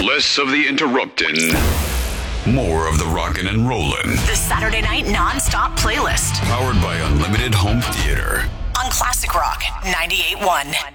Less of the interrupting. More of the rockin' and rollin'. The Saturday Night Non-Stop Playlist. Powered by Unlimited Home Theater. On Classic Rock 98.1.